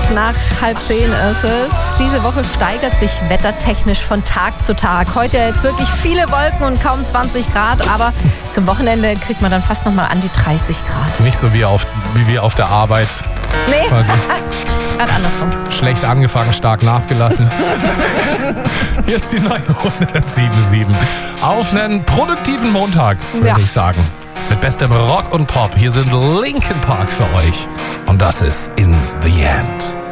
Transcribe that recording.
nach 9:30 ist es. Diese Woche steigert sich wettertechnisch von Tag zu Tag. Heute jetzt wirklich viele Wolken und kaum 20 Grad, aber zum Wochenende kriegt man dann fast noch mal an die 30 Grad. Nicht so wie wir auf der Arbeit. Nee, Quasi. gerade andersrum. Schlecht angefangen, stark nachgelassen. Hier ist die neue 107.7. Auf einen produktiven Montag, würde ich sagen. Mit bestem Rock und Pop. Hier sind Linkin Park für euch. Und das ist In the End.